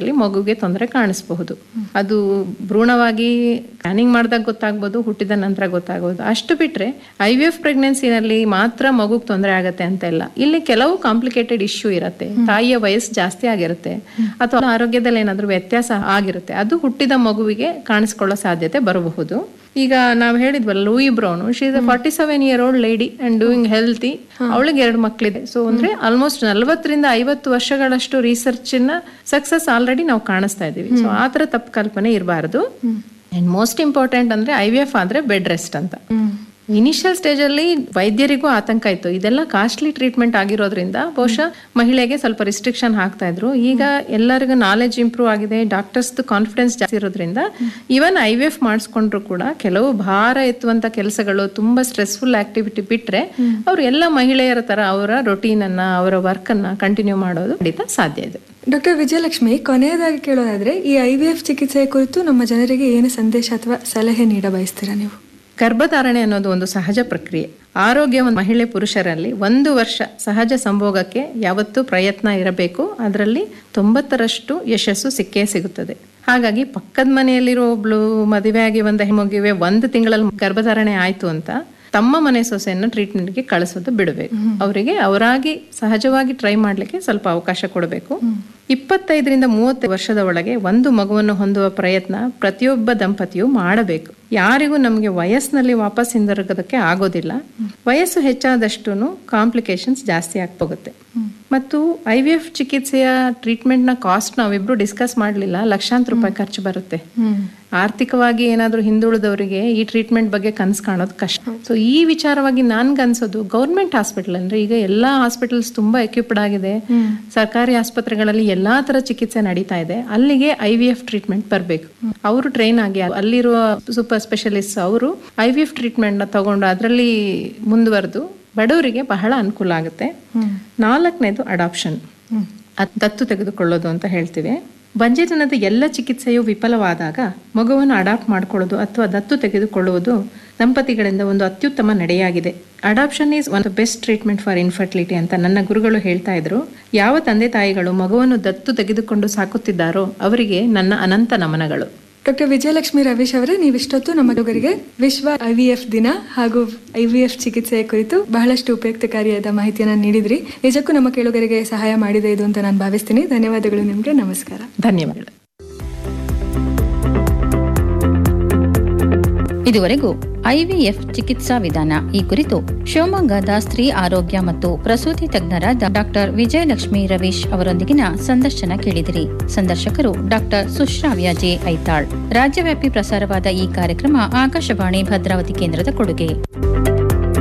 ಅಲ್ಲಿ ಮಗುಗೆ ತೊಂದರೆ ಕಾಣಿಸಬಹುದು. ಅದು ಭ್ರೂಣವಾಗಿ ಸ್ಕ್ಯಾನಿಂಗ್ ಮಾಡಿದಾಗ ಗೊತ್ತಾಗ್ಬೋದು, ಹುಟ್ಟಿದ ನಂತರ ಗೊತ್ತಾಗ್ಬೋದು. ಅಷ್ಟು ಬಿಟ್ರೆ IVF ಪ್ರೆಗ್ನೆನ್ಸಿನಲ್ಲಿ ಮಾತ್ರ ಮಗುಗೆ ತೊಂದರೆ ಆಗತ್ತೆ ಅಂತ ಇಲ್ಲ. ಇಲ್ಲಿ ಕೆಲವು ಕಾಂಪ್ಲಿಕೇಟೆಡ್ ಇಶ್ಯೂ ಇರುತ್ತೆ. ತಾಯಿಯ ವಯಸ್ಸು ಜಾಸ್ತಿ ಆಗಿರುತ್ತೆ ಅಥವಾ ಆರೋಗ್ಯದಲ್ಲಿ ಏನಾದ್ರೂ ವ್ಯತ್ಯಾಸ ಆಗಿರುತ್ತೆ, ಅದು ಹುಟ್ಟಿದ ಮಗುವಿಗೆ ಕಾಣಿಸ್ಕೊಳ್ಳೋ ಸಾಧ್ಯತೆ ಬರಬಹುದು. ಈಗ ನಾವು ಹೇಳಿದ್ವಲ್ಲ, Louis brown, she is a 47-year-old lady and doing healthy. ಅವಳಿಗೆ 2 ಮಕ್ಕಳಿದೆ. ಸೊ ಅಂದ್ರೆ ಆಲ್ಮೋಸ್ಟ್ 40-50 ವರ್ಷಗಳಷ್ಟು ರಿಸರ್ಚ್ ನ ಸಕ್ಸಸ್ ಆಲ್ರೆಡಿ ನಾವು ಕಾಣಿಸ್ತಾ ಇದೀವಿ. ಸೊ ಆತರ ತಪ್ಪು ಕಲ್ಪನೆ ಇರಬಾರದು. ಅಂಡ್ ಮೋಸ್ಟ್ ಇಂಪಾರ್ಟೆಂಟ್ ಅಂದ್ರೆ IVF ಆದ್ರೆ ಬೆಡ್ ರೆಸ್ಟ್ ಅಂತ. ಇನಿಷಿಯಲ್ ಸ್ಟೇಜ್ ಅಲ್ಲಿ ವೈದ್ಯರಿಗೂ ಆತಂಕ ಇತ್ತು. ಇದೆಲ್ಲ ಕಾಸ್ಟ್ಲಿ ಟ್ರೀಟ್ಮೆಂಟ್ ಆಗಿರೋದ್ರಿಂದ ಬಹುಶಃ ಮಹಿಳೆಗೆ ಸ್ವಲ್ಪ ರಿಸ್ಟ್ರಿಕ್ಷನ್ ಹಾಕ್ತಾ ಇದ್ರು. ಈಗ ಎಲ್ಲರಿಗೂ ನಾಲೆಜ್ ಇಂಪ್ರೂವ್ ಆಗಿದೆ, ಡಾಕ್ಟರ್ಸ್ ಕಾನ್ಫಿಡೆನ್ಸ್ ಜಾಸ್ತಿ ಇರೋದ್ರಿಂದ ಈವನ್ IVF ಮಾಡಿಸ್ಕೊಂಡ್ರು ಕೂಡ ಕೆಲವು ಭಾರ ಎತ್ತುವಂತ ಕೆಲಸಗಳು, ತುಂಬಾ ಸ್ಟ್ರೆಸ್ಫುಲ್ ಆಕ್ಟಿವಿಟಿ ಬಿಟ್ರೆ ಅವ್ರು ಎಲ್ಲ ಮಹಿಳೆಯರ ತರ ಅವರ ರೊಟೀನ್ ಅನ್ನ, ಅವರ ವರ್ಕ್ ಅನ್ನ ಕಂಟಿನ್ಯೂ ಮಾಡೋದು ಖಂಡಿತ ಸಾಧ್ಯ ಇದೆ. ಡಾಕ್ಟರ್ ವಿಜಯಲಕ್ಷ್ಮಿ, ಕೊನೆಯದಾಗಿ ಕೇಳೋದಾದ್ರೆ ಈ IVF ಚಿಕಿತ್ಸೆಯ ಕುರಿತು ನಮ್ಮ ಜನರಿಗೆ ಏನು ಸಂದೇಶ ಅಥವಾ ಸಲಹೆ ನೀಡ ಬಯಸ್ತೀರಾ ನೀವು? ಗರ್ಭಧಾರಣೆ ಅನ್ನೋದು ಒಂದು ಸಹಜ ಪ್ರಕ್ರಿಯೆ. ಆರೋಗ್ಯವಂತ ಮಹಿಳೆ ಪುರುಷರಲ್ಲಿ 1 ವರ್ಷ ಸಹಜ ಸಂಭೋಗಕ್ಕೆ ಯಾವತ್ತೂ ಪ್ರಯತ್ನ ಇರಬೇಕು. ಅದರಲ್ಲಿ 90% ಯಶಸ್ಸು ಸಿಕ್ಕೇ ಸಿಗುತ್ತದೆ. ಹಾಗಾಗಿ ಪಕ್ಕದ ಮನೆಯಲ್ಲಿರೋ ಒಬ್ಳು ಮದುವೆಯಾಗಿ ಒಂದು ಹೆಣ್ಮಗುವೆ 1 ತಿಂಗಳಲ್ಲಿ ಗರ್ಭಧಾರಣೆ ಆಯ್ತು ಅಂತ ತಮ್ಮ ಮನೆ ಸೊಸೆಯನ್ನು ಟ್ರೀಟ್ಮೆಂಟ್ಗೆ ಕಳಿಸೋದು ಬಿಡಬೇಕು. ಅವರಿಗೆ ಅವರಾಗಿ ಸಹಜವಾಗಿ ಟ್ರೈ ಮಾಡ್ಲಿಕ್ಕೆ ಸ್ವಲ್ಪ ಅವಕಾಶ ಕೊಡಬೇಕು. 25-30 ವರ್ಷದ ಒಳಗೆ ಒಂದು ಮಗುವನ್ನು ಹೊಂದುವ ಪ್ರಯತ್ನ ಪ್ರತಿಯೊಬ್ಬ ದಂಪತಿಯು ಮಾಡಬೇಕು. ಯಾರಿಗೂ ನಮಗೆ ವಯಸ್ಸಿನಲ್ಲಿ ವಾಪಸ್ ಹಿಂದಿರುಗೋದಕ್ಕೆ ಆಗೋದಿಲ್ಲ. ವಯಸ್ಸು ಹೆಚ್ಚಾದಷ್ಟು ಕಾಂಪ್ಲಿಕೇಶನ್ಸ್ ಜಾಸ್ತಿ ಆಗ್ಬೋಗುತ್ತೆ. ಮತ್ತು IVF ಚಿಕಿತ್ಸೆಯ ಟ್ರೀಟ್ಮೆಂಟ್ ನ ಕಾಸ್ಟ್ ನಾವಿಬ್ರು ಡಿಸ್ಕಸ್ ಮಾಡಲಿಲ್ಲ. ಲಕ್ಷಾಂತರ ರೂಪಾಯಿ ಖರ್ಚು ಬರುತ್ತೆ. ಆರ್ಥಿಕವಾಗಿ ಏನಾದ್ರೂ ಹಿಂದುಳಿದವರಿಗೆ ಈ ಟ್ರೀಟ್ಮೆಂಟ್ ಬಗ್ಗೆ ಕನಸು ಕಾಣೋದು ಕಷ್ಟ. ಸೊ ಈ ವಿಚಾರವಾಗಿ ನನ್ಗನ್ಸೋದು ಗೌರ್ಮೆಂಟ್ ಹಾಸ್ಪಿಟಲ್ ಅಂದ್ರೆ ಈಗ ಎಲ್ಲಾ ಹಾಸ್ಪಿಟಲ್ಸ್ ತುಂಬಾ ಎಕ್ವಿಪ್ಡ್ ಆಗಿದೆ. ಸರ್ಕಾರಿ ಆಸ್ಪತ್ರೆಗಳಲ್ಲಿ ಎಲ್ಲಾ ತರ ಚಿಕಿತ್ಸೆ ನಡೀತಾ ಇದೆ. ಅಲ್ಲಿಗೆ IVF ಟ್ರೀಟ್ಮೆಂಟ್ ಬರಬೇಕು. ಅವರು ಟ್ರೈನ್ ಆಗಿ ಅಲ್ಲಿರುವ ಸೂಪರ್ ಸ್ಪೆಷಲಿಸ್ಟ್ ಅವರು IVF ಟ್ರೀಟ್ಮೆಂಟ್ ನ ತಗೊಂಡು ಅದರಲ್ಲಿ ಮುಂದುವರೆದು ಬಡವರಿಗೆ ಬಹಳ ಅನುಕೂಲ ಆಗುತ್ತೆ. 4ನೇದು ಅಡಾಪ್ಷನ್, ದತ್ತು ತೆಗೆದುಕೊಳ್ಳೋದು ಅಂತ ಹೇಳ್ತೀವಿ. ಬಂಜೆತನದ ಎಲ್ಲ ಚಿಕಿತ್ಸೆಯು ವಿಫಲವಾದಾಗ ಮಗುವನ್ನು ಅಡಾಪ್ಟ್ ಮಾಡ್ಕೊಳ್ಳೋದು ಅಥವಾ ದತ್ತು ತೆಗೆದುಕೊಳ್ಳುವುದು ದಂಪತಿಗಳಿಂದ ಒಂದು ಅತ್ಯುತ್ತಮ ನಡೆಯಾಗಿದೆ. Adoption is one of the best treatment for infertility ಅಂತ ನನ್ನ ಗುರುಗಳು ಹೇಳ್ತಾ ಇದ್ರು. ಯಾವ ತಂದೆ ತಾಯಿಗಳು ಮಗುವನ್ನು ದತ್ತು ತೆಗೆದುಕೊಂಡು ಸಾಕುತ್ತಿದ್ದಾರೋ ಅವರಿಗೆ ನನ್ನ ಅನಂತ ನಮನಗಳು. ಡಾಕ್ಟರ್ ವಿಜಯಲಕ್ಷ್ಮಿ ರವೀಶ್ ಅವರೇ, ನೀವಿಷ್ಟೊತ್ತು ನಮ್ಮ ಹುಡುಗರಿಗೆ ವಿಶ್ವ IVF ದಿನ ಹಾಗೂ IVF ಚಿಕಿತ್ಸೆಯ ಕುರಿತು ಬಹಳಷ್ಟು ಉಪಯುಕ್ತಕಾರಿಯಾದ ಮಾಹಿತಿಯನ್ನು ನೀಡಿದ್ರಿ. ನಿಜಕ್ಕೂ ನಮ್ಮ ಕೇಳುಗರಿಗೆ ಸಹಾಯ ಮಾಡಿದೆ ಇದು ಅಂತ ನಾನು ಭಾವಿಸ್ತೀನಿ. ಧನ್ಯವಾದಗಳು ನಿಮಗೆ. ನಮಸ್ಕಾರ. ಧನ್ಯವಾದಗಳು. ಇದುವರೆಗೂ IVF ಚಿಕಿತ್ಸಾ ವಿಧಾನ ಈ ಕುರಿತು ಶಿವಮೊಗ್ಗದ ಸ್ತ್ರೀ ಆರೋಗ್ಯ ಮತ್ತು ಪ್ರಸೂತಿ ತಜ್ಞರಾದ ಡಾಕ್ಟರ್ ವಿಜಯಲಕ್ಷ್ಮಿ ರವೀಶ್ ಅವರೊಂದಿಗಿನ ಸಂದರ್ಶನ ಕೇಳಿದಿರಿ. ಸಂದರ್ಶಕರು ಡಾಕ್ಟರ್ ಸುಶ್ರಾವ್ಯ ಜೆ ಐತಾಳ್. ರಾಜ್ಯವ್ಯಾಪಿ ಪ್ರಸಾರವಾದ ಈ ಕಾರ್ಯಕ್ರಮ ಆಕಾಶವಾಣಿ ಭದ್ರಾವತಿ ಕೇಂದ್ರದ ಕೊಡುಗೆ.